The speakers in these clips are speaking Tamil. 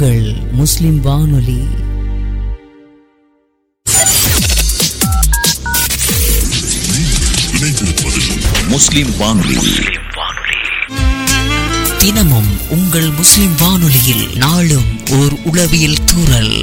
உங்கள் முஸ்லிம் வானொலி. முஸ்லிம் வானொலி தினமும் உங்கள் முஸ்லிம் வானொலியில் நாளும் ஓர் உளவியல் தூறல்.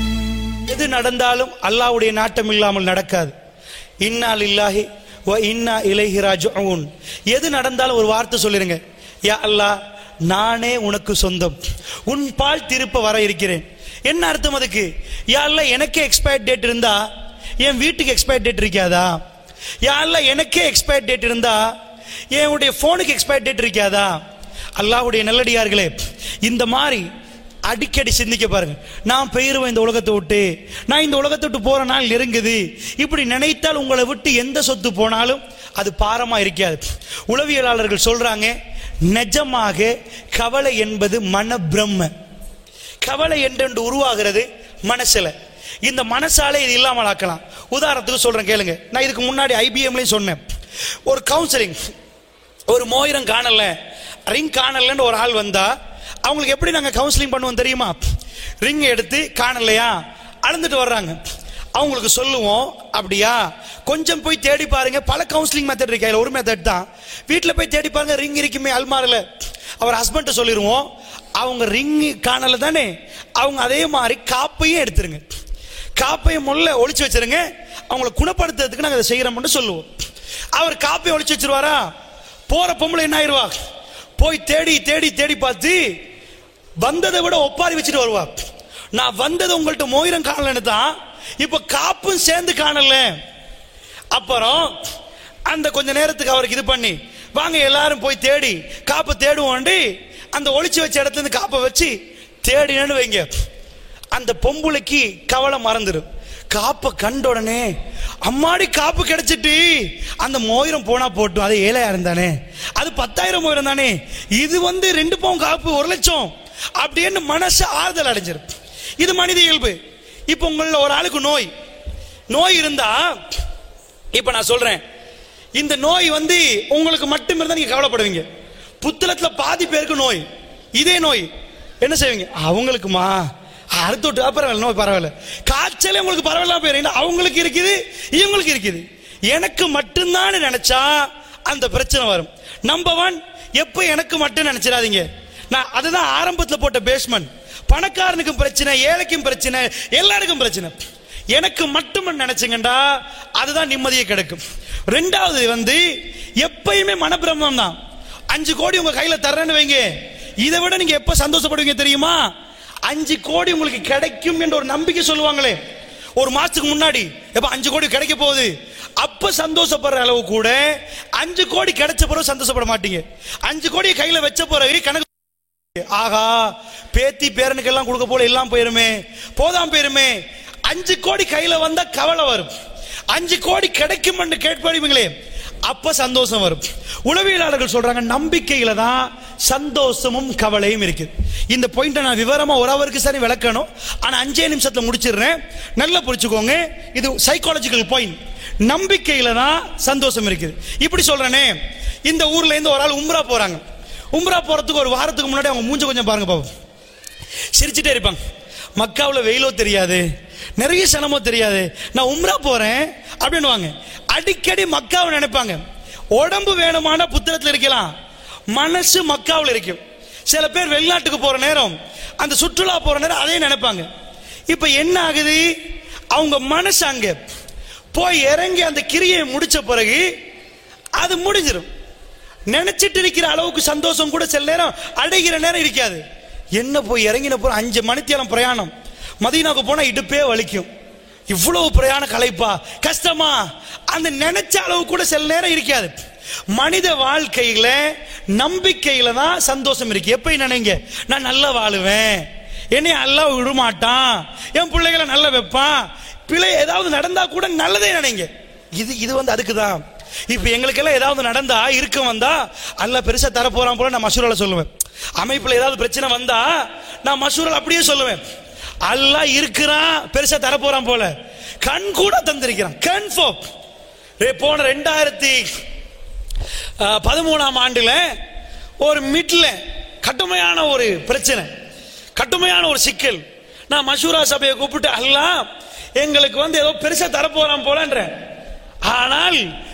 எது நடந்தாலும் அல்லாஹ்வுடைய நாட்டம் இல்லாமல் நடக்காது. இன்னா லில்லாஹி வ இன்னா இலைஹி ராஜிஊன். எது நடந்தாலும் ஒரு வார்த்தை சொல்லிருங்க, யா அல்லாஹ், நானே உனக்கு சொந்தம், உன் பால் திருப்ப வர இருக்கிறேன். என்ன அர்த்தம் அதுக்கு? யா அல்லாஹ், எனக்கே எக்ஸ்பயர் டேட் இருந்தா என் வீட்டுக்கு எக்ஸ்பயர் டேட் இருக்காதா? யா அல்லாஹ், எனக்கே எக்ஸ்பயர் டேட் இருந்தா என்னுடைய போனுக்கு எக்ஸ்பயர் டேட் இருக்காதா? அல்லாஹ்வுடைய நல்லடியார்களே, இந்த மாதிரி அடிக்கடி சிந்திக்க பாருங்க. நான் பெயருவேன் இந்த உலகத்தை விட்டு, நான் இந்த உலகத்தை விட்டு போற நாள் நெருங்குது. இப்படி நினைத்தால் உங்களை விட்டு எந்த சொத்து போனாலும் அது பாரமா இருக்காது. உளவியலாளர்கள் சொல்றாங்க, நிஜமாக கவலை என்பது மன பிரம்ம. கவலை என்று உருவாகிறது மனசுல. இந்த மனசாலே இது இல்லாமல் ஆக்கலாம். உதாரணத்துக்கு சொல்றேன் கேளுங்க. நான் இதுக்கு முன்னாடி IBMலையும் சொன்னேன். ஒரு கவுன்சிலிங், ஒரு மோதிரம் காணல, ரிங் காணலன்னு ஒரு ஆள் வந்தா அவங்களுக்கு எப்படி நாங்க கவுன்சிலிங் பண்ணுவோம் தெரியுமா? ரிங் எடுத்து காணலையா அளந்துட்டு வர்றாங்க, அவங்களுக்கு சொல்லுவோம், அப்படியா கொஞ்சம் போய் தேடி பாருங்க. பல கவுன்சிலிங் மெத்தட் இருக்கு, ஒரு மெத்தட் தான். வீட்டில் போய் தேடி பாருங்க, ரிங் இருக்குமே அல்மாரில். அவர் ஹஸ்பண்ட் சொல்லிடுவோம், அவங்க ரிங் காணல தானே, அவங்க அதே மாதிரி காப்பையும் எடுத்துருங்க, காப்பையும் முள்ள ஒளிச்சு வச்சிருங்க, அவங்களை குணப்படுத்துறதுக்கு நாங்கள் அதை செய்யறோம்னு சொல்லுவோம். அவர் காப்பையை ஒளிச்சு வச்சிருவாரா? போற பொம்பளை என்ன ஆயிடுவா? போய் தேடி தேடி தேடி பார்த்து வந்ததை விட ஒப்பாரி வச்சுட்டு வருவா. நான் வந்தது உங்கள்கிட்ட மோதிரம் காணலன்னு தான், இப்ப காப்பும் சேர்ந்து காணல. அப்புறம் அந்த கொஞ்ச நேரத்துக்கு அவருக்கு இது பண்ணி, வாங்க எல்லாரும் போய் தேடி காப்பை தேடுவோம், அந்த ஒளிச்சு வச்ச இடத்துல இருந்து காப்பை வச்சு தேடினு வைங்க. அந்த பொம்புளைக்கு கவலை மறந்துடும். காப்பை கண்ட உடனே, அம்மாடி காப்பு கிடைச்சிட்டு, அந்த மோதிரம் போனா போட்டும், அது 7,000 இருந்தானே, அது 10,000 மோதிரம் தானே, இது 2 பவுன் காப்பு 1,00,000 அப்படின்னு மனசு ஆறுதல் அடைஞ்சிரும். இது மனித இயல்பு. இப்ப உங்கள ஒரு ஆளுக்கு நோய் இருந்தா, இப்ப நான் சொல்றேன், இந்த நோய் உங்களுக்கு மட்டும் இருந்தா நீங்க கவலைப்படுவீங்க. புத்தளத்துல பாதி பேருக்கு நோய், இதே நோய் என்ன செய்வீங்க? அவங்களுக்குமா அடுத்து பரவாயில்ல, நோய் பரவாயில்ல, காய்ச்சல் உங்களுக்கு பரவாயில்ல போயிரு, அவங்களுக்கு இருக்குது, இவங்களுக்கு இருக்குது, எனக்கு மட்டும்தான் நினைச்சா அந்த பிரச்சனை வரும். நம்பர் 1, எப்ப எனக்கு மட்டும் நினைச்சிடாதீங்க. நான் அதுதான் ஆரம்பத்தில் போட்ட பேஸ்மெண்ட். பணக்காரனுக்கும் பிரச்சனை, ஏழைக்கும் பிரச்சனை, எல்லாருக்கும் பிரச்சனை. எனக்கு மட்டும் நினைச்சுங்கண்டா அதுதான் நிம்மதியை கிடைக்கும். 2வது எப்பயுமே மனப்பிரமம் தான். 5 கோடி உங்க கையில தர்றேன்னு வைங்க, இதை விட நீங்க எப்ப சந்தோஷப்படுவீங்க தெரியுமா? 5 கோடி உங்களுக்கு கிடைக்கும் என்ற ஒரு நம்பிக்கை சொல்லுவாங்களே, ஒரு மாசத்துக்கு முன்னாடி, எப்ப 5 கோடி கிடைக்க போகுது, அப்ப சந்தோஷப்படுற அளவு கூட 5 கோடி கிடைச்ச பிறகு சந்தோஷப்பட மாட்டீங்க. 5 கோடி கையில வச்ச பிறகு கணக்கு, ஆகா பேத்தி பேரனுக்கெல்லாம் கொடுக்க போல எல்லாம் போயிருமே, போதாம் போயிருமே. 5 கோடி கையில வந்தா கவலை வரும். 5 கோடி கிடைக்கும் என்று கேட்பீங்களே, அப்ப சந்தோஷம் வரும். உளவியலாளர்கள் சொல்றாங்க, நம்பிக்கையில தான் சந்தோஷமும் கவலையும் இருக்கு. இந்த பாயிண்ட நான் விவரமா ஒரு அவருக்கு சரி விளக்கணும், ஆனா 5 நிமிஷத்துல முடிச்சிடுறேன், நல்லா புரிச்சுக்கோங்க. இது சைக்காலஜிக்கல் பாயிண்ட். நம்பிக்கையில தான் சந்தோஷம் இருக்குது. இப்படி சொல்றேனே, இந்த ஊர்ல இருந்து ஒரு ஆள் உம்ரா போறாங்க. உம்ரா போறதுக்கு ஒரு வாரத்துக்கு முன்னாடி அவங்க மூஞ்ச கொஞ்சம் பாருங்க பாப்போம், சிரிச்சுட்டே இருப்பாங்க. மக்காவுல வெயிலோ தெரியாது, நிறைய சனமோ தெரியாது, நான் உம்ரா போறேன் அப்படின்னு அடிக்கடி மக்காவை நினைப்பாங்க. உடம்பு வேணுமான புத்தகத்தில் இருக்கலாம், மனசு மக்காவில் இருக்கும். சில பேர் வெளிநாட்டுக்கு போற நேரம், அந்த சுற்றுலா போற நேரம் அதே நினைப்பாங்க. இப்ப என்ன ஆகுது? அவங்க மனசு அங்க போய் இறங்கி அந்த கிரியை முடிச்ச பிறகு அது முடிஞ்சிடும். நினைச்சிட்டு இருக்கிற அளவுக்கு சந்தோஷம் கூட சில நேரம் அடைகிற நேரம் இருக்காது. என்ன போய் இறங்கின போற 5 மணித்தியாலம் பிரயாணம், மதீனாவுக்கு போனா இடுப்பே வலிக்கும், இவ்வளவு பிரயாண களைப்பா, கஷ்டமா, அந்த நினைச்ச அளவு கூட சில நேரம் இருக்காது. மனித வாழ்க்கையில நம்பிக்கையில தான் சந்தோஷம் இருக்கு. எப்ப நினைங்க, நான் நல்லா வாழுவேன், என்னை அல்லாஹ் விடமாட்டான், என் பிள்ளைகளை நல்லா வைப்பான், பிள்ளை ஏதாவது நடந்தா கூட நல்லதே நினைங்க. இது அதுக்குதான். இப்ப எங்களுக்கெல்லாம் ஏதாவது நடந்தா இருக்க வந்தா அல்லாஹ் பெருசா தர போறான் போல நான் மசூரால சொல்லுவேன். அமைப்புல ஏதாவது பிரச்சனை வந்தா நான் மசூரால அப்படியே சொல்லுவேன், அல்லாஹ் இருக்கிறான், பெருசா தர போறான் போல, கண் கூட தந்திருக்கிறான். கன்ஃபார்ம். போன 2013 ஆண்டுல ஒரு மிட்ல கடுமையான ஒரு பிரச்சனை, கடுமையான ஒரு சிக்கல். நான் மஷூரா சபையை கூப்பிட்டு அல்லாஹ் எங்களுக்கு ஏதோ பெருசா தரப்போறான் போலன்றேன். ஆனால்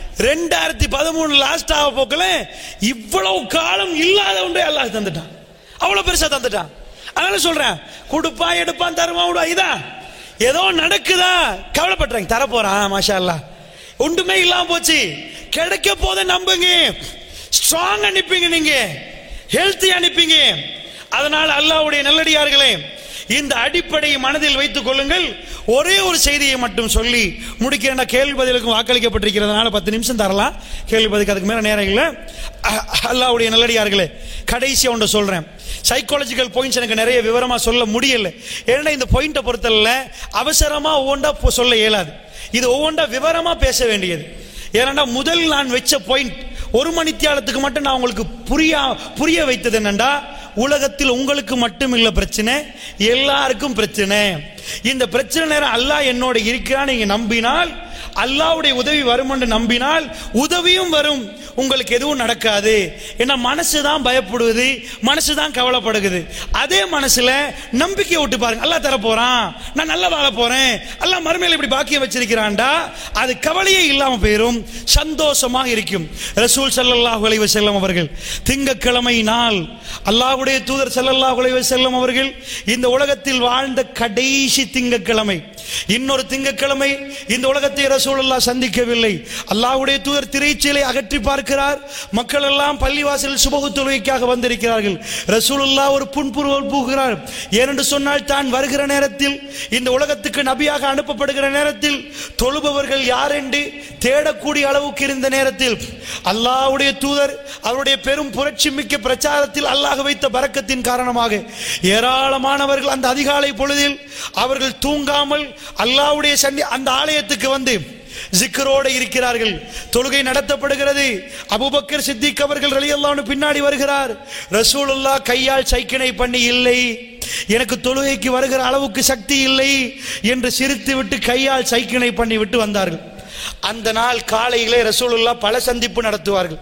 2013 லாஸ்ட் ஆக போக்கல இவ்வளவு காலம் இல்லாத ஒன்றே அல்லாஹ் தந்துட்டான், அவ்வளவு பெருசா தந்துட்டான். அதனால சொல்றேன், கொடுப்பான் எடுப்பான் தருவான் விடுவா, இதான் ஏதோ நடக்குதா கவலைப்படுறாங்க, தரப்போறான் மாஷா அல்லாஹ். ஒன்றுமே இல்லாம போச்சு, கிடைக்க போத நம்புங்க, ஸ்ட்ராங் அனுப்பிங்க, நீங்க ஹெல்த்தி அனுப்பிங்க. அதனால் அல்லாஹ்வுடைய நல்லடியார்களே, இந்த அடிப்படையை மனதில் வைத்துக் கொள்ளுங்கள். ஒரே ஒரு செய்தியை மட்டும் சொல்லி முடிக்கிறேன். கேள்வி பதிலுக்கும் வாக்களிக்கப்பட்டிருக்கிறதுனால 10 நிமிஷம் தரலாம், கேள்வி பதிலுக்கு அதுக்கு மேல நேரம் இல்லை. அல்லாஹ்வுடைய நல்லடியார்களே, கடைசியா ஒன்று சொல்றேன். சைக்காலஜிக்கல் பாயிண்ட்ஸ் எனக்கு நிறைய விவரமா சொல்ல முடியல, ஏன்னா இந்த பாயிண்ட்டை பொறுத்தல அவசரமா ஒவ்வொன்றா சொல்ல இயலாது, இது ஒவ்வொன்றா விவரமா பேச வேண்டியது. ஏன்னா முதல் நான் வச்ச பாயிண்ட் 1 மணித்தியாலத்துக்கு மட்டும் நான் உங்களுக்கு புரிய வைத்தது என்னண்டா, உலகத்தில் உங்களுக்கு மட்டும் இல்ல பிரச்சனை, எல்லாருக்கும் பிரச்சனை. இந்த பிரச்சனை நேரம் அல்லாஹ் என்னோட இருக்கிறான் நீங்க நம்பினால், அல்லாஹ்வுடைய உதவி வரும் என்று நம்பினால் உதவியும் வரும், உங்களுக்கு எதுவும் நடக்காது. ஏன்னா மனசுதான் பயப்படுவது, மனசுதான் கவலைப்படுகிறது. அதே மனசுல நம்பிக்கை விட்டு பாருங்க, அல்லாஹ் தர போறான், நான் நல்லா வாழ போறேன், அல்லாஹ் மறுமையில இப்படி பாக்கியம் வச்சிருக்கிறான்டா, அது கவலையே இல்லாம போயிரும், சந்தோஷமாக இருக்கும். ரசூல் ஸல்லல்லாஹு அலைஹி வஸல்லம் அவர்கள் திங்கட்கிழமை நாள் அல்லாஹ்வுடைய தூதர் ஸல்லல்லாஹு அலைஹி வஸல்லம் அவர்கள் இந்த உலகத்தில் வாழ்ந்த கடைசி திங்கட்கிழமை, இன்னொரு திங்கட்கிழமை இந்த உலகத்தை ரசூலுல்லாஹ் சந்திக்கவில்லை. அல்லாஹ்வுடைய தூதர் திரைச்சீலை அகற்றி பார்க்கிறார், மக்கள் எல்லாம் பள்ளிவாசலில் சுபஹு தொழுகைக்காக வந்திருக்கிறார்கள். ரசூலுல்லாஹ் ஒரு புன்முறுவல் பூகிறார். ஏனென்று சொன்னால், தான் வருகிற நேரத்தில், இந்த உலகத்துக்கு நபியாக அனுப்பப்படுகிற நேரத்தில் தொழுபவர்கள் யார் என்று தேடக்கூடிய அளவுக்கு இருந்த நேரத்தில் அல்லாஹ்வுடைய தூதர் அவருடைய பெரும் புரட்சி மிக்க பிரச்சாரத்தில் அல்லாஹ் வைத்த பரக்கத்தின் காரணமாக ஏராளமானவர்கள் அந்த அதிகாலை பொழுதில் அவர்கள் தூங்காமல் அல்லாஹ்வுடைய அந்த ஆலயத்துக்கு வந்து ஜிக்ரோடு இருக்கிறார்கள். தொழுகை நடத்தப்படுகிறது. அபூபக்கர் சித்திக் அவர்கள் ரலியல்லாஹு அன்ஹு பின்னாடி வருகிறார். ரசூலுல்லாஹ் கையால் சைக்கினை பண்ணி, இல்லை எனக்கு தொழுகைக்கு வருகிற அளவுக்கு சக்தி இல்லை என்று சிரித்து விட்டு கையால் சைக்கினை பண்ணி விட்டு வந்தார்கள். அந்த நாள் காலையிலே ரசூலுல்லாஹ் பல சந்திப்பு நடத்துவார்கள்.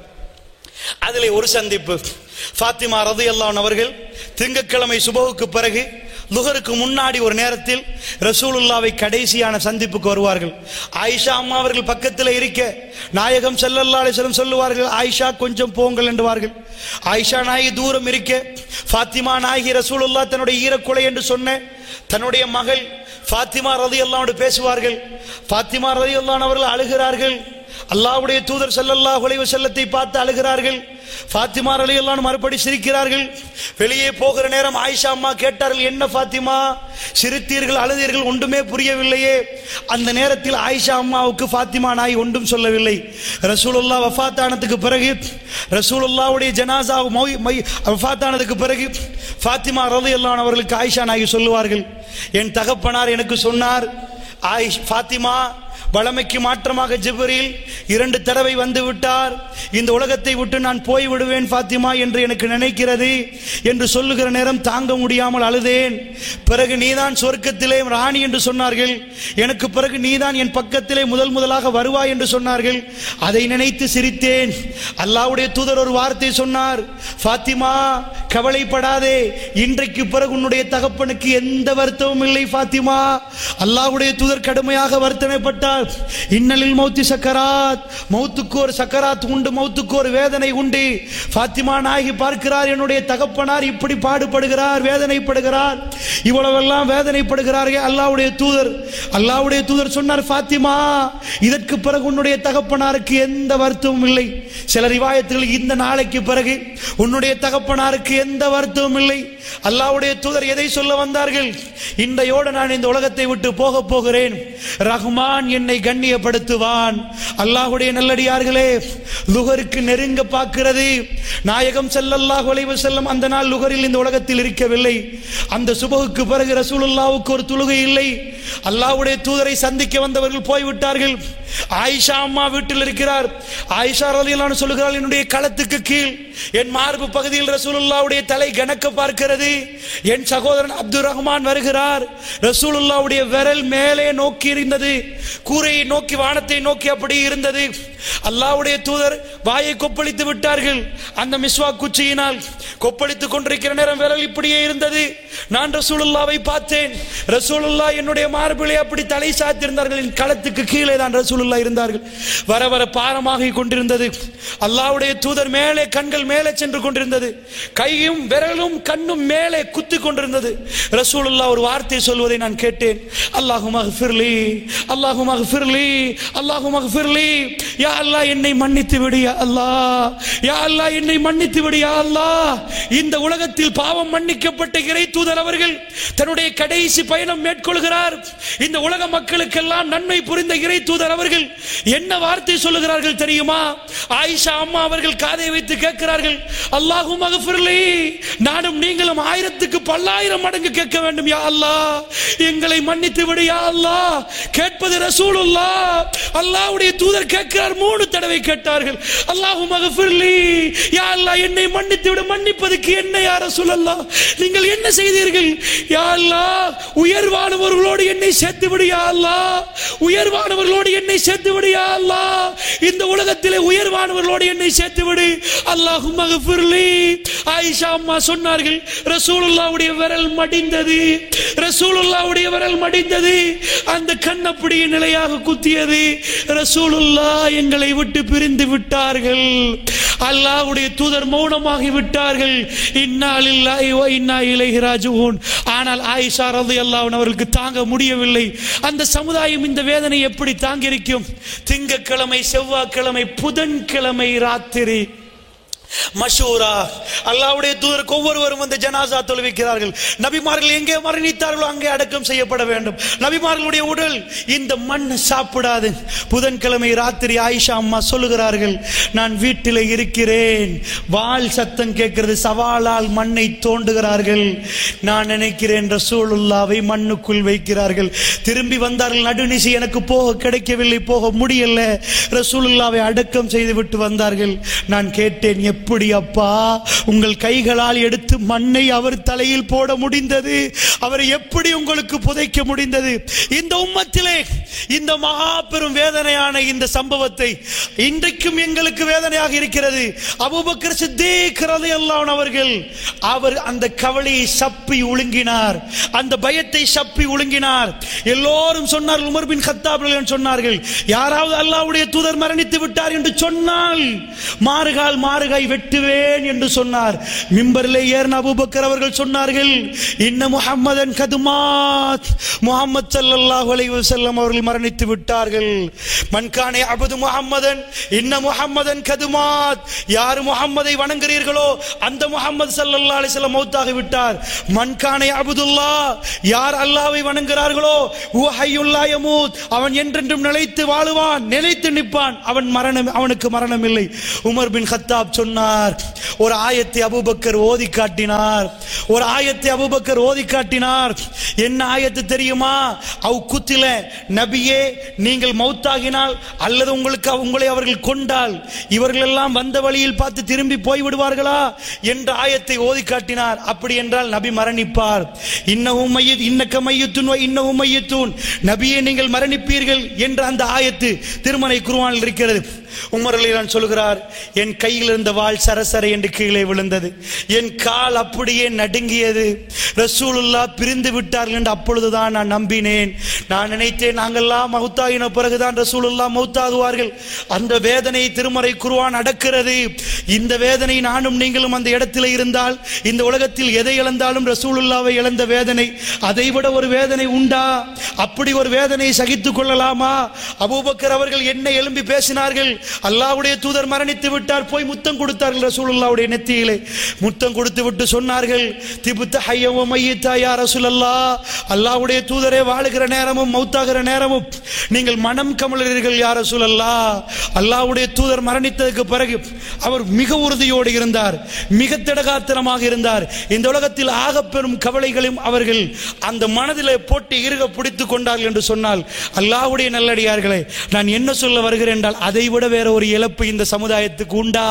அதிலே ஒரு சந்திப்பு, ஃபாத்திமா ரலியல்லாஹு அன்ஹா அவர்கள் திங்கட்கிழமை சுபஹுக்கு பிறகு லுஹருக்கு முன்னாடி ஒரு நேரத்தில் ரசூலுல்லாவை கடைசியான சந்திப்புக்கு வருவார்கள். ஆயிஷா அம்மா அவர்கள் பக்கத்தில் இருக்க நாயகம் ஸல்லல்லாஹு அலைஹி வஸல்லம் சொல்லுவார்கள், ஆயிஷா கொஞ்சம் போங்கள் என்றுவார்கள். ஆயிஷா நாயகி தூரம் இருக்க ஃபாத்திமா நாயகி ரசூலுல்லாஹ் தன்னுடைய ஈரக்குலை என்று சொன்ன தன்னுடைய மகள் ஃபாத்திமா ரலியல்லாஹு அன்ஹா பேசுவார்கள். ஃபாத்திமா ரலியல்லாஹு அன்ஹா அவர்கள் அழுகிறார்கள். அல்லாஹ்வுடைய தூதர் ஸல்லல்லாஹு அலைஹி வஸல்லத்தை பார்த்து அழுகிறார்கள். ஃபாத்திமா ரலியல்லாஹு அன்ஹா மறுபடி சிரிக்கிறார்கள். வெளியே போகிற நேரம் ஆயிஷா அம்மா கேட்டார்கள், என்ன ஃபாத்திமா சிரித்தீர்கள், அழுதீர்கள், ஒன்றுமே புரியவில்லையே. அந்த நேரத்தில் ஆயிஷா அம்மாவுக்கு ஃபாத்திமா நாய் ஒன்றும் சொல்லவில்லை. ரசூலுல்லாஹ் வஃபாத்தானதுக்கு பிறகு, ரசூலுல்லாஹ்வுடைய ஜனாஸா வஃபாத்தானதுக்கு பிறகு ஃபாத்திமா ரலியல்லாஹு அன்ஹா அவர்களுக்கு ஆயிஷா நாயகி சொல்லுவார்கள், என் தகப்பனார் எனக்கு சொன்னார், ஃபாத்திமா வளமைக்கு மாற்றமாக ஜிப்ரீல் 2 தடவை வந்து விட்டார், இந்த உலகத்தை விட்டு நான் போய் விடுவேன் ஃபாத்திமா என்று எனக்கு நினைக்கிறது என்று சொல்லுகிற நேரம் தாங்க முடியாமல் அழுதேன். பிறகு நீதான் சொர்க்கத்திலே ராணி என்று சொன்னார்கள், எனக்கு பிறகு நீதான் என் பக்கத்திலே முதலாக வருவாய் என்று சொன்னார்கள். அதை நினைத்து சிரித்தேன். அல்லாஹ்வுடைய தூதர் ஒரு வார்த்தை சொன்னார், ஃபாத்திமா கவலைப்படாதே, இன்றைக்கு பிறகு உன்னுடைய தகப்பனுக்கு எந்த வருத்தமும் இல்லை ஃபாத்திமா. அல்லாஹ்வுடைய தூதர் கடுமையாக வருத்தனைப்பட்டார். இன்னலில் மௌத்தி சக்கராத், மௌத்துக்கு ஒரு சக்கராத் உண்டு, மௌத்துக்கு ஒரு வேதனை உண்டு. ஃபாத்திமா நாயகி பார்க்கிறார், என்னுடைய தகப்பனார் இப்படி பாடுபடுகிறார், வேதனைப்படுகிறார், இவ்வளவெல்லாம் வேதனைப்படுகிறார்கள். அல்லாஹ்வுடைய தூதர் சொன்னார், ஃபாத்திமா இதற்கு பிறகு உன்னுடைய தகப்பனாருக்கு எந்த வருத்தமும் இல்லை. சில ரிவாயத்துகள் இந்த நாளைக்கு பிறகு உன்னுடைய தகப்பனாருக்கு எந்த வருத்தமும் இல்லை. அல்லாஹ்வுடைய தூதர் எதை சொல்ல வந்தார்கள்? இன்றையோடு நான் இந்த உலகத்தை விட்டு போக போகிறேன், ரஹ்மான் என்னை கண்ணியப்படுத்துவான். அல்லாஹ்வுடைய நல்லடியார்களே, லுஹருக்கு நெருங்க பார்க்கிறது. நாயகம் ஸல்லல்லாஹு அலைஹி வஸல்லம் அந்த நாள் லுஹரில் இந்த உலகத்தில் இருக்கவில்லை. அந்த சுபஹுக்கு பிறகு ரசூலுல்லாஹ்வுக்கு ஒரு தொழுகை இல்லை. அல்லாஹ்வுடைய தூதரை சந்திக்க வந்தவர்கள் போய்விட்டார்கள். ஆயிஷா அம்மா வீட்டில் இருக்கிறார். ஆயிஷா ரலியல்லாஹு அன்ஹா சொல்லுகிறாள், என்னுடைய களத்துக்கு கீழ் என் மார்பு பகுதியில் ரசூலுல்லாஹ்வுடைய தலை கணக்க பார்க்கிறது. என் சகோதரன் அப்துர் ரஹ்மான் வருகிறார். ரசூலுல்லாஹ்வுடைய விரல் மேலே நோக்கி இருந்தது, கூரையை நோக்கி வானத்தை நோக்கி அப்படி இருந்தது. அல்லாஹ்வுடைய தூதர் வாயை கொப்பளித்து விட்டார்கள். அந்த மிஸ்வாக் குச்சியினால் கொப்பளித்துக் கொண்டிருக்கிற நேரம் விரல் இப்படியே இருந்தது. நான் ரசூலுல்லாவை பார்த்தேன். ரசூலுல்லா என்னுடைய மார்பிலே அப்படி தலை சாத்திருந்தார்கள். என் களத்துக்கு கீழே தான் ரசூலுல்லா இருந்தார்கள். வர வர பாரமாகி கொண்டிருந்தது. அல்லாஹ்வுடைய தூதர் மேலே, கண்கள் மேலே சென்று கொண்டிருந்தது. கையும் விரலும் கண்ணும் மேலே குத்தி கொண்டிருந்தது. ரசூலுல்லா ஒரு வார்த்தை சொல்வதை நான் கேட்டேன். அல்லாஹும்ம ஃபிர்லி, அல்லாஹும்ம ஃபிர்லி, அல்லாஹும்ம ஃபிர்லி. யா அல்லாஹ் என்னை மன்னித்து விடு யா அல்லாஹ், யா அல்லாஹ் என்னை மன்னித்து விடு யா அல்லாஹ். இந்த உலகத்தில் பாவம் மன்னிக்கப்பட்ட இறை தூதர் அவர்கள் தன்னுடைய கடைசி பயணம் மேற்கொள்கிறார். இந்த உலக மக்களுக்கெல்லாம் நன்மை புரிந்த இறை தூதர் அவர்கள் என்ன வார்த்தை சொல்லுகிறார்கள் தெரியுமா? ஆயிஷா அம்மா அவர்கள் காதை வைத்து கேட்கிறார்கள், அல்லாஹும்ம ஃபிர்லி, நானும் நீங்களும் 1000க்கு 10,000 மடங்கு கேட்க வேண்டும் யா அல்லாஹ், எங்களை மன்னித்து விடு யா அல்லாஹ். கேட்பது ரசூலுல்லாஹ். அல்லாஹ்வுடைய தூதர் கேட்கிறார். 3 தடவை கேட்டார்கள். அல்லாஹும்ம ஃபிர்லி, யா அல்லாஹ் என்னை மன்னித்து விடு. மன்னிப்பதற்கு என்ன யா ரசூலல்லாஹ், நீங்கள் என்ன செய்தீர்கள்? யா அல்லாஹ் உயர்வானவர்களோடு என்னை சேர்த்து விடு யா அல்லாஹ், உயர்வானவர்களோடு என்னை சேர்த்து விடு யா அல்லாஹ், இந்த உலகத்திலே உயர்வானவர்களோடு என்னை சேர்த்து விடு. அல்லாஹும்ம ஃபிர்லி. ஆயிஷா அம்மா சொன்னார்கள், ரசூலுல்லாஹ்வுடைய விரல் மடிந்தது, ரசூலுல்லாஹ்வுடைய விரல் மடிந்தது. அந்த கண் அப்படியே நிலையாக குத்தியது. ரசூலுல்லாஹ் எங்களை விட்டு பிரிந்து விட்டார்கள். அல்லாஹ்வுடைய தூதர் மௌனமாகி விட்டார்கள். இன்னா லில்லாஹி வ இன்னா இலைஹி ராஜிஊன். ஆனால் ஆயிஷா ரலியல்லாஹு அன்ஹா அவர்களுக்கு தாங்க முடியவில்லை. அந்த சமுதாயம் இந்த வேதனை எப்படி தாங்கியிருக்கும்? திங்கட்கிழமை, செவ்வாய்க்கிழமை, புதன்கிழமை ராத்திரி மஷூரா, அல்லாஹ்வுடைய தூதருக்கு ஒவ்வொருவரும் வந்து ஜனாசா தொழுவிக்கிறார்கள். நபிமார்கள் எங்கே மரணித்தார்களோ அங்கே அடக்கம் செய்யப்பட வேண்டும். நபிமார்களுடைய உடல் இந்த மண் சாப்பிடாது. புதன்கிழமை ராத்திரி ஆயிஷா அம்மா சொல்லுகிறார்கள், நான் வீட்டில் இருக்கிறேன், வாள் சத்தம் கேட்கிறது, சவாலால் மண்ணை தோண்டுகிறார்கள். நான் நினைக்கிறேன் ரசூலுல்லாவை மண்ணுக்குள் வைக்கிறார்கள். திரும்பி வந்தார்கள். நடுநிசி எனக்கு போக கிடைக்கவில்லை, போக முடியல. ரசூலுல்லாவை அடக்கம் செய்து விட்டு வந்தார்கள். நான் கேட்டேன், எப்படி அப்பா உங்கள் கைகளால் எடுத்து மண்ணை அவர் தலையில் போட முடிந்தது? அவரை எப்படி உங்களுக்கு புதைக்க முடிந்தது? இந்த உம்மத்திலே இந்த மகா பெரும் வேதனையான இந்த சம்பவத்தை இன்றைக்கும் எங்களுக்கு வேதனையாக இருக்கிறது. அபூபக்கர் சித்தீக் ரலியல்லாஹு அன்ஹு அவர்கள் அவர் அந்த கவலையை சப்பி ஒழுங்கினார், அந்த பயத்தை சப்பி ஒழுங்கினார். எல்லோரும் சொன்னார்கள், உமர் பின் கத்தாப் சொன்னார்கள், யாராவது அல்லாஹ்வுடைய தூதர் மரணித்து விட்டார் என்று சொன்னால் மாறுகால் மாறுகாய் வெட்டுவேன் என்று சொன்னார். மிம்பரிலே ஏறின அபூபக்கர் அவர்கள் சொன்னார்கள், இன்ன முஹம்மதன் கதுமாத், முஹம்மது ஸல்லல்லாஹு அலைஹி வஸல்லம் அவர்கள் மரணித்து விட்டார்கள். மன் கான யஅபுது முஹம்மதன் இன்ன முஹம்மதன் கதுமாத், யார் முஹம்மதை வணங்குகிறீர்களோ அந்த முஹம்மது ஸல்லல்லாஹு அலைஹி வஸல்லம் மௌத்தாகி விட்டார். மன் கான யஅபுதுல்லாஹ், யார் அல்லாஹ்வை வணங்குகிறார்களோ ஹுவ ஹய்யுல் லா யமூத், அவன் என்றென்றும் நிலைத்து வாழுவான், நிலைத்து நிற்பான், அவனுக்கு மரணம் இல்லை. உமர் பின் கத்தாப் சொன்னார், ஒரு ஆயத்தை அபூபக்கர் ஓதி காட்டினார். ஒரு ஆயத்தை அபூபக்கர் ஓதி காட்டினார். என்ன ஆயத்து தெரியுமா? அவ் குத்தில, நபியே நீங்கள் மௌத்தாகினால் அல்லது உங்களை அவர்கள் கொண்டால் இவர்கள் எல்லாம் வந்த வழியில் பார்த்து திரும்பி போய் விடுவார்களா என்ற ஆயத்தை ஓதி காட்டினார். அப்படி என்றால் நபி மரணிப்பார். இன்னஹும் மய்யித் இன்னக மய்யித்துன் வ இன்னஹும் மய்யித்தூன், நபியே நீங்கள் மரணிப்பீர்கள் என்ற அந்த ஆயத்து திருமறை குர்ஆனில் இருக்கிறது. உமர் ரலியல்லாஹு அன்ஹு சொல்கிறார், என் கையில் இருந்த வாள் சரசர என்று கீழே விழுந்தது, என் கால் அப்படியே நடுங்கியது. ரசூலுல்லாஹ் பிரிந்து விட்டார்கள் என்று அப்பொழுதுதான் நான் நம்பினேன். நான் நினைத்தேன் நாங்கள்லாம் மௌத்தாகின பிறகுதான் ரசூலுல்லாஹ் மௌத்தாகுவார்கள். அந்த வேதனை திருமறை குர்ஆன் அடக்கிறது. இந்த வேதனை நானும் நீங்களும் அந்த இடத்தில் இருந்தால், இந்த உலகத்தில் எதை இழந்தாலும் ரசூலுல்லாவை இழந்த வேதனை, அதைவிட ஒரு வேதனை உண்டா? அப்படி ஒரு வேதனையை சகித்துக் கொள்ளலாமா? அபூபக்கர் அவர்கள் என்ன எழும்பி பேசினார்கள், அல்லாஹ்வுடைய தூதர் மரணித்து விட்டார், போய் முத்தம் கொடுத்தார்கள் ரசூலுல்லாஹ்வுடைய நெத்தியிலே. முத்தம் கொடுத்து விட்டு சொன்னார்கள், திபுத்த ஹய்யவ மய்யித்தா யா ரசூலல்லாஹ், அல்லாஹ்வுடைய தூதரே வாழுகிற நேரமும் மௌத்தாகிற நேரமும் நீங்கள் மனம் கமலறீர்கள் யா ரசூலல்லாஹ். அல்லாஹ்வுடைய தூதர் மரணித்ததற்கு பிறகு அவர் மிக உறுதியோடு இருந்தார், மிக திடகாத்திரமாக இருந்தார். இந்த உலகத்தில் ஆகப்பெரும் கவலைகளையும் அவர்கள் அந்த மனதிலே போட்டு இறுக பிடித்துக் கொண்டார்கள் என்று சொன்னால், அல்லாஹ்வுடைய நல்லடியார்களே, நான் என்ன சொல்ல வருகிறேன் என்றால், அதை விட வேற ஒரு இழப்பு இந்த சமுதாயத்துக்கு உண்டா?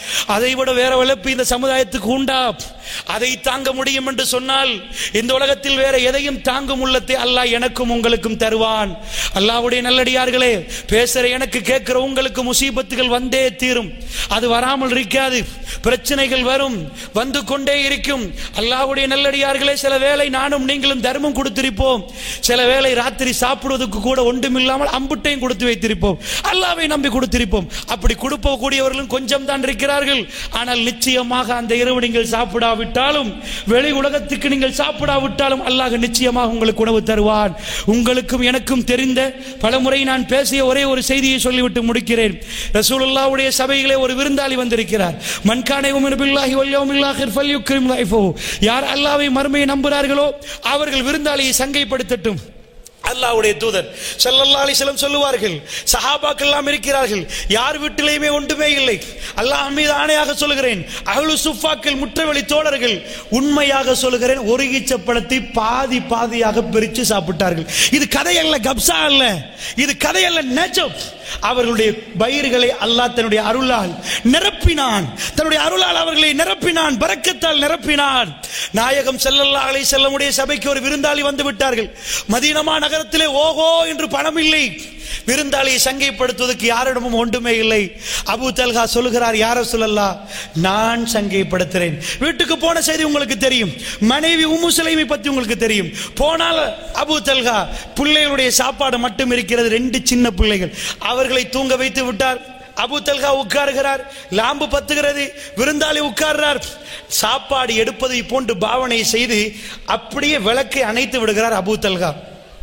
அதைவிட வேற வளர்ப்பு இந்த சமுதாயத்துக்கு உண்டா? அதை தாங்க முடியும் என்று சொன்னால் இந்த உலகத்தில் வேற எதையும் தாங்கும் உள்ளத்தை அல்லாஹ் எனக்கும் உங்களுக்கும் தருவான். அல்லாஹ்வுடைய நல்லடியார்களே, பேசுற எனக்கு கேட்கிற உங்களுக்கு முசீபத்துகள் வந்தே தீரும். அது வராமல் இருக்காது. பிரச்சனைகள் வரும், வந்து கொண்டே இருக்கும். அல்லாஹ்வுடைய நல்லடியார்களே, சில வேளை நானும் நீங்களும் தர்மம் கொடுத்திருப்போம். சில வேளை ராத்திரி சாப்பிடுவதற்கு கூட ஒன்றுமில்லாமல் அம்புட்டையும் கொடுத்து வைத்திருப்போம். அல்லாஹ்வை நம்பி கொடுத்திருப்போம். அப்படி கொடுப்ப கூடியவர்களும் கொஞ்சம் தான் இருக்கிறார்கள். ஆனால் நிச்சயமாக அந்த இரவு நீங்கள் சாப்பிடாவிட்டாலும், வெளி உலகத்துக்கு நீங்கள் சாப்பிடாவிட்டாலும் அல்லாஹ் நிச்சயமாக உங்களுக்கு உணவு தருவான். உங்களுக்கும் எனக்கும் தெரிந்த பலமுறை நான் பேசிய ஒரே ஒரு செய்தியை சொல்லிவிட்டு முடிக்கிறேன். ரசூலுல்லாஹ்வுடைய சபையிலே ஒரு விருந்தாளி வந்திருக்கிறார். மன் கான யுமினு பில்லாஹி வல் யௌமில் ஆகிர் ஃபல்யுக்ரிம் லைஃபஹு. யார் அல்லாஹ்வை மறுமையை நம்புகிறார்களோ அவர்கள் விருந்தாளியை சங்கைப்படுத்தட்டும். அல்லாஹ்வுடைய தூதர் ஸல்லல்லாஹு அலைஹி வஸல்லம் சொல்லுவார்கள், சஹாபாக்கள் எல்லாம் இருக்கிறார்கள், யார் வீட்டிலேயுமே ஒன்றுமே இல்லை. அல்லாஹ் மீது ஆணையாக சொல்கிறேன், அஹ்லு சுஃபாக்கள் முற்றவெளி தோழர்கள், உண்மையாக சொல்கிறேன், ஒரு ஈச்சப்பழத்தை பாதி பாதியாக பிரித்து சாப்பிட்டார்கள். இது கதையல்ல, கப்சா அல்ல, இது கதையல்ல, நெஜம். அவர்களுடைய வயிறுகளை அல்லாஹ் தன்னுடைய அருளால் நிரப்பினான். தன்னுடைய அருளால் அவர்களை நிரப்பினான், பரக்கத்தால் நிரப்பினான். நாயகம் ஸல்லல்லாஹு அலைஹி வஸல்லம் உடைய சபைக்கு ஒரு விருந்தாளி வந்து விட்டார்கள். மதீனா நகரத்திலே ஓஹோ என்று பணம் இல்லை. விருந்தாளியை சங்கைப்படுத்துவதற்கு யாரிடமும் ஒன்றுமே இல்லை. அபூ தல்ஹா சொல்லுகிறார், யா ரசூலல்லாஹ், நான் சங்கைப்படுத்துறேன். வீட்டுக்கு போன செய்தி உங்களுக்கு தெரியும், மனைவி உம்மு சுலைமை பத்தி உங்களுக்கு தெரியும். போனால் அபூ தல்ஹா, பிள்ளைகளுடைய சாப்பாடு மட்டும் இருக்கிறது, 2 சின்ன பிள்ளைகள், அவர்களை தூங்க வைத்து விட்டார். அபூ தல்ஹா உட்காருகிறார், லாம்பு பத்துகிறது, விருந்தாளி உட்கார்றார். சாப்பாடு எடுப்பதை போன்று பாவனை செய்து அப்படியே விளக்கை அணைத்து விடுகிறார் அபூ தல்ஹா.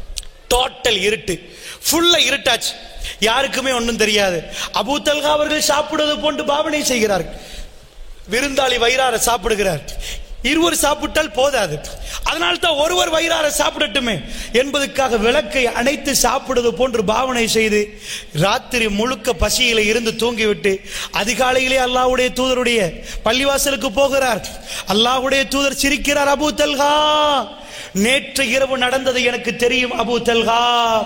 டோட்டல் இருட்டு, ஃபுல்லா இருட்டாச்சு, யாருக்குமே ஒன்றும் தெரியாது. அபூ தல்ஹா அவர்கள் சாப்பிடுவது போன்று பாவனை செய்கிறார்கள். விருந்தாளி வயிறார சாப்பிடுகிறார். இருவர் சாப்பிட்டால் போதாது, அதனால் தான் ஒருவர் வயிறார சாப்பிடட்டுமே என்பதற்காக விளக்கை அணைத்து சாப்பிடுவது போன்று பாவனை செய்து ராத்திரி முழுக்க பசியில இருந்து தூங்கிவிட்டு அதிகாலையிலே அல்லாஹ்வுடைய தூதருடைய பள்ளிவாசலுக்கு போகிறார். அல்லாஹ்வுடைய தூதர் சிரிக்கிறார், அபூ தல்ஹா, நேற்று இரவு நடந்தது எனக்கு தெரியும் அபூ தல்ஹா,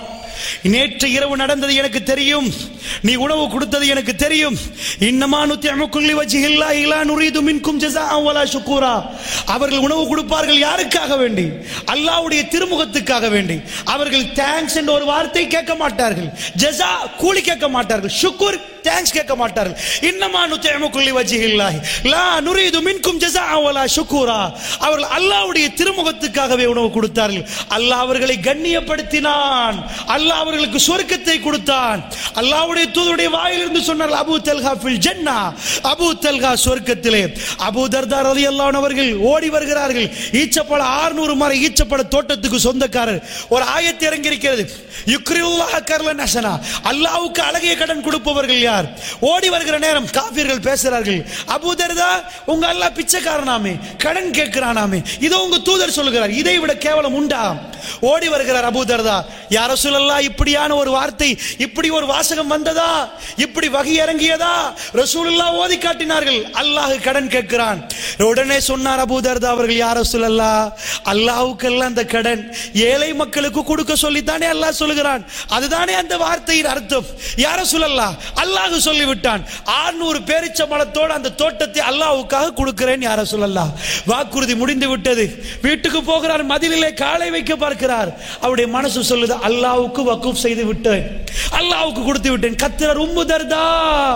நேற்று இரவு நடந்தது எனக்கு தெரியும், நீ உணவு கொடுத்தது எனக்கு தெரியும். இன்னமா நுத்இமுக்கும் லிவஜ்ஹில்லாஹி லா நுரீது மின்கும் ஜஸாஅன் வலா ஷுக்கூரா. அவர்கள் உணவு கொடுப்பார்கள் யாருக்காக வேண்டி? அல்லாஹ்வுடைய திருமுகத்துக்காக வேண்டி. அவர்கள் தேங்க்ஸ் என்ற ஒரு வார்த்தை கேட்க மாட்டார்கள், ஜஸா கூலி கேட்க மாட்டார்கள், ஷுக்கூர் தேங்க்ஸ் கேட்க மாட்டார்கள். இன்னமா நுத்இமுக்கும் லிவஜ்ஹில்லாஹி லா நுரீது மின்கும் ஜஸாஅன் வலா ஷுக்கூரா. அவர்கள் அல்லாஹ்வுடைய திருமுகத்துக்காகவே உணவு கொடுத்தார்கள். அல்லாஹ் அவர்களை கண்ணியப்படுத்தினான், அல்லாஹ் அவர்களுக்கு சொர்க்கத்தை கொடுத்தான். அல்லாஹ்வுடைய தூதருடைய வாயிலிருந்து சொன்னார்கள், Abu Talha fill ஜன்னah, Abu Talha சொர்க்கத்திலே. அபூ தர்தா ரலியல்லாஹு அன்ஹு அவர்கள் ஓடி வருகிறார்கள். ஈச்சப்பழ 600 மர ஈச்சப்பழ தோட்டத்துக்கு சொந்தக்காரர். ஒரு ஆயத்து இறங்கி இருக்கிறது, யுக்ரியுல்லாஹ கர்லன் ஹஸனா, அல்லாஹ்வுக்கு அழகிய கடன் கொடுப்பவர்கள் யார்? ஓடி வருகிற நேரம் காஃபிர்கள் பேசுகிறார்கள், அபூ தர்தா, உங்க அல்லாஹ் பிச்சைக்காரனாமே, கடன் கேட்கிறானாமே, இதோ உங்க தூதர் சொல்லுகிறார், இதை விட கேவலம் உண்டா? ஓடி வருகிறார் அபூ தர்தா, யா ரசூலல்லாஹ், இப்படியான ஒரு வார்த்தை, இப்படி ஒரு வாசகம் வந்ததா, இப்படி வகை இறங்கியதா? ரசூலுல்லாஹ் ஓதி காட்டினார்கள், அல்லாஹ் கடன் கேட்கிறான். உடனே சொன்னார் அபூ தர்தா அவர்கள், யா ரசூலல்லாஹ், அல்லாஹ்வுக்கெல்லாம் அந்த கடன் ஏழை மக்களுக்கு கொடுக்க சொல்லித்தானே அல்லாஹ் சொல்லுகிறான், அதுதானே அந்த வார்த்தையின் அர்த்தம். யா ரசூலல்லாஹ், அல்லாஹ் சொல்லிவிட்டான், 600 பேரிச்சம்பழத்தோடு அந்த தோட்டத்தை அல்லாஹ்வுக்காக கொடுக்கிறேன் யா ரசூலல்லாஹ். வாக்குறுதி முடிந்து விட்டது. வீட்டுக்கு போகிறார், மதிலிலே காலை வைக்க பார்க்கிறார். அவருடைய மனசு சொல்லுது, அல்லாஹ்வுக்கு வக்ஃப் செய்து விட்டேன், அல்லாஹ்வுக்கு கொடுத்து விட்டேன். கத்திரார், உம்மு தர்தா,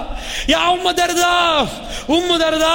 யா உம்மு தர்தா, உம்மு தர்தா,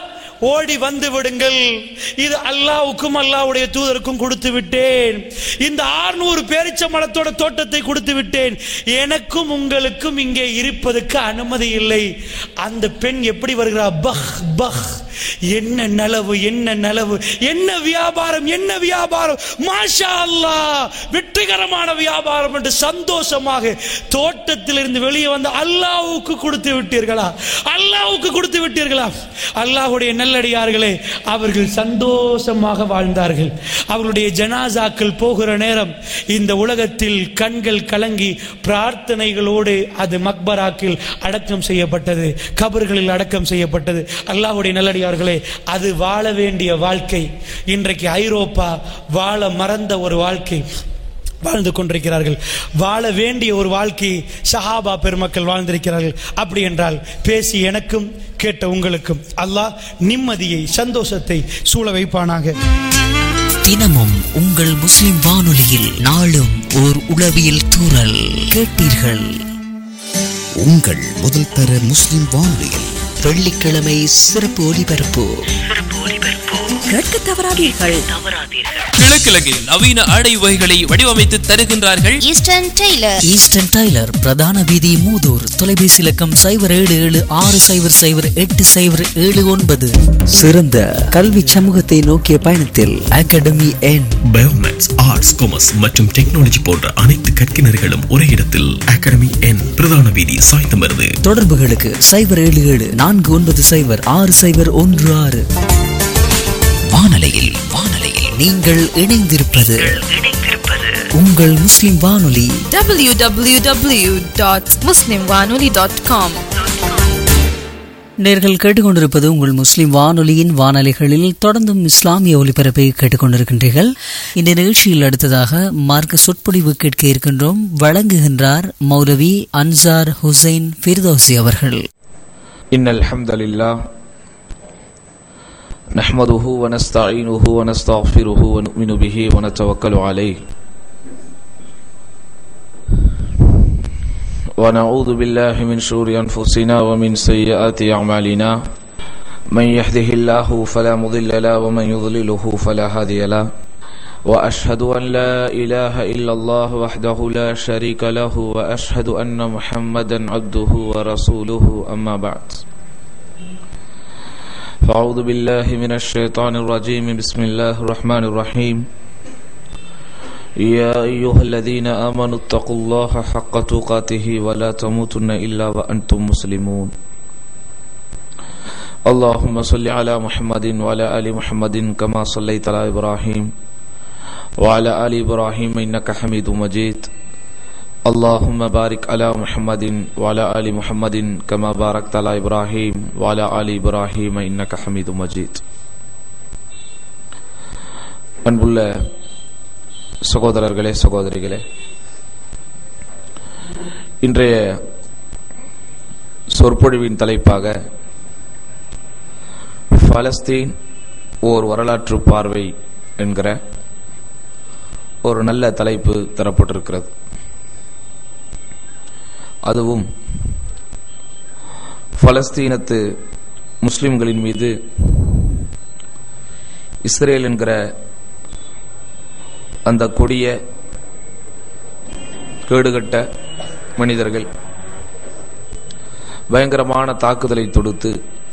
ஓடி வந்து விடுங்கள், இது அல்லாஹ்வுக்கும் அல்லாஹ்வுடைய தூதருக்கும் கொடுத்து விட்டேன், இந்த 600 பேரிச்சம்பழத்தோட தோட்டத்தை கொடுத்து விட்டேன், எனக்கும் உங்களுக்கும் இங்கே இருப்பதற்கு அனுமதி இல்லை. அந்த பெண் எப்படி வருகிறார், பஹ் பஹ், என்ன நலவு, என்ன நலவு, என்ன வியாபாரம், என்ன வியாபாரம், மாஷா அல்லாஹ், வெற்றிகரமான வியாபாரம் என்று சந்தோஷமாக தோட்டத்திலிருந்து வெளியே வந்து, அல்லாஹ்வுக்கு கொடுத்து விட்டீர்களா, அல்லாஹ்வுக்கு கொடுத்து விட்டீர்களா? அல்லாஹ்வுடைய நல்லடியார்களே, அவர்கள் சந்தோஷமாக வாழ்ந்தார்கள். அவர்களுடைய ஜனாசாக்கள் போகிற நேரம் இந்த உலகத்தில் கண்கள் கலங்கி பிரார்த்தனைகளோடு அது மக்பராக்கில் அடக்கம் செய்யப்பட்டது, கபர்களில் அடக்கம் செய்யப்பட்டது. அல்லாஹ்வுடைய நல்லடியார்களே, அது வாழ வேண்டிய வாழ்க்கை இன்றைக்கு ஐரோப்பா வாழ மறந்த ஒரு வாழ்க்கை. வாழ்ந்து கொண்டிருக்கிறார்கள். வாழ வேண்டிய ஒரு வாழ்க்கையை சஹாபா பெருமக்கள் வாழ்ந்திருக்கிறார்கள். அப்படி என்றால் பேசி எனக்கும் கேட்ட உங்களுக்கும் அல்லாஹ் நிம்மதியை சந்தோஷத்தை சூழ வைப்பானாக. தினமும் உங்கள் முஸ்லிம் வானொலியில் நாளும் ஓர் உளவியல் தூறல் கேட்டீர்கள். உங்கள் முதல் தர முஸ்லிம் வானொலியில் வெள்ளிக்கிழமை சிறப்பு ஒலிபரப்பு. கேட்க தவறாதீர்கள். கிழக்கிழங்கில் நவீன ஆடை வகைகளை வடிவமைத்து தருகின்றார்கள் ஈஸ்டர்ன் டைலர், பிரதான வீதி, மூதூர். தொலைபேசி இலக்கம் 0776080779. சிறந்த கல்வி சமூகத்தை நோக்கிய பயணத்தில் அகாடமி என் பயோமேக்ஸ், ஆர்ட்ஸ், காமர்ஸ் மற்றும் டெக்னாலஜி போன்ற அனைத்து கற்கினர்களும் ஒரே இடத்தில் அகாடமி என், பிரதான வீதி, சாய்ந்தமருது. தொடர்புகளுக்கு 0774906016. வானலையில் நீங்கள் இணைந்திருப்பது உங்கள் முஸ்லிம் வானொலி. www.muslimwanoli.com. நேர்கள் கேட்டுக்கொண்டிருப்பது உங்கள் முஸ்லிம் வானொலியின் வானொலிகளில் தொடர்ந்தும் இஸ்லாமிய ஒலிபரப்பை கேட்டுக்கொண்டிருக்கின்றீர்கள். இந்த நிகழ்ச்சியில் அடுத்ததாக மார்க்க சொற்பொழிவு கேட்க இருக்கின்றோம். வழங்குகின்றார் மௌலவி அன்சார் ஹுசைன் ஃபிர்தௌசி அவர்கள். இன்னல் ஹம்தலில்லாஹ் நஹ்மதுஹு வ நஸ்தஈனுஹு வ நஸ்தக்ஃபிருஹு வ நு'மினு பிஹி வ நதவக்கலு அலைஹி வ நஊது பில்லாஹி மின் ஷுரூரி அன்ஃபுஸினா வ மின் ஸய்யிஆத்தி அஅமாலினா மன் யஹ்திஹில்லாஹு ஃபலா முضில்ல லஹு வ மன் யுضللஹு ஃபலா ஹாதிய லஹு வ அஷ்ஹது அன் லா இலாஹா இல்லல்லாஹ் வஹ்தஹு லா ஷரீக லஹு வ அஷ்ஹது அன்ன முஹம்மதன் அப்துஹு வ ரசூலுஹு அம்மா பஅத். فأعوذ بالله من الشيطان الرجيم. بسم الله الرحمن الرحيم. يا أيها الذين آمنوا اتقوا الله حق تقاته ولا تموتن إلا وأنتم مسلمون. اللهم صل على محمد وعلى آل محمد كما صليت على إبراهيم وعلى آل إبراهيم إنك حميد مجيد. اللهم بارك على محمد وعلى آل محمد كما باركت على إبراهيم وعلى آل إبراهيم إنك حميد مجيد. அன்புள்ள சகோதரர்களே, சகோதரிகளே, இன்றைய சொற்பொழிவின் தலைப்பாக பலஸ்தீன் ஓர் வரலாற்று பார்வை என்கிற ஒரு நல்ல தலைப்பு தரப்பட்டிருக்கிறது. அதுவும் பலஸ்தீனத்து முஸ்லிம்களின் மீது இஸ்ரேல் என்கிற அந்த கொடிய கேடுகட்ட மனிதர்கள் பயங்கரமான தாக்குதலை தொடுத்து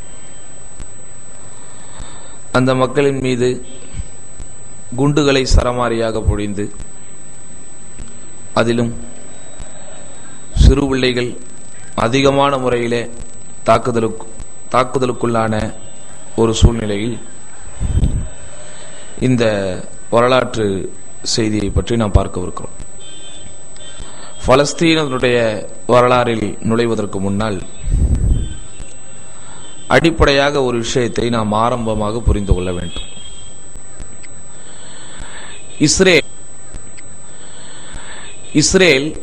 அந்த மக்களின் மீது குண்டுகளை சரமாரியாக பொழிந்து அதிலும் சிறு பிள்ளைகள் அதிகமான முறையிலே தாக்குதலுக்குள்ளான ஒரு சூழ்நிலையில் இந்த வரலாற்று செய்தியை பற்றி நாம் பார்க்கவிருக்கிறோம். பலஸ்தீனத்தினுடைய வரலாறில் நுழைவதற்கு முன்னால் அடிப்படையாக ஒரு விஷயத்தை நாம் ஆரம்பமாக புரிந்து கொள்ள வேண்டும். இஸ்ரேல்